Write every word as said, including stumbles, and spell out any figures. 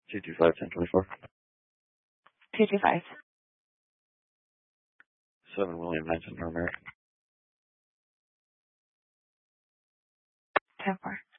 two two five, ten twenty-four. two two five. seven William Manson, North American. ten four.